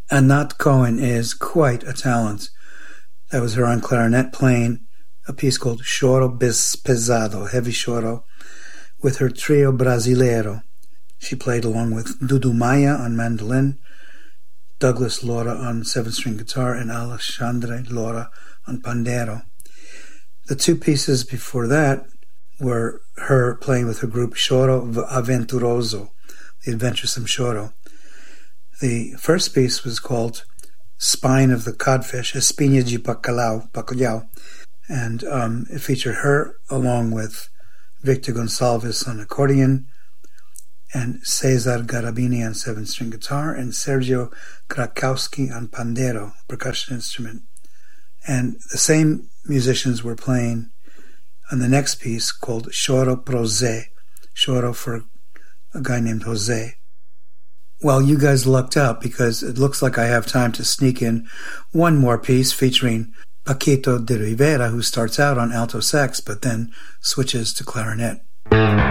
Anat Cohen is quite a talent. That was her on clarinet playing a piece called Choro Pesado, Heavy Choro, with her trio Brasileiro. She played along with Dudu Maya on mandolin, Douglas Lora on 7-string guitar, and Alexandre Lora on pandero. The two pieces before that were her playing with her group Choro Aventuroso, the Adventuresome Choro. The first piece was called Spine of the Codfish, Espinha de Bacalhau, and it featured her along with Victor Gonçalves on accordion, and Cesar Garabini on 7-string guitar, and Sergio Krakowski on pandero, percussion instrument. And the same musicians were playing on the next piece called Choro Pro Zé, Choro for a guy named Jose. Well, you guys lucked out because it looks like I have time to sneak in one more piece featuring Paquito de Rivera, who starts out on alto sax but then switches to clarinet.